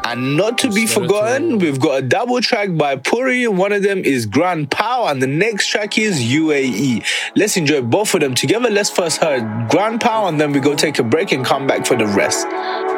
And not to be forgotten, we've got a double track by Puri. One of them is Grand Power, and the next track is UAE. Let's enjoy both of them together. Let's first hear Grand Power, and then we go take a break and come back for the rest.